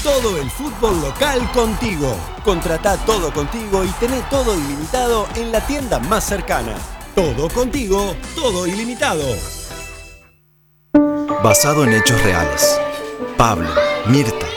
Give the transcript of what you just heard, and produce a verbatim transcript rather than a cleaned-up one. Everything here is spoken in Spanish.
Todo el fútbol local contigo. Contratá Todo Contigo y tené todo ilimitado en la tienda más cercana. Todo Contigo, todo ilimitado. Basado en hechos reales. Pablo, Mirta,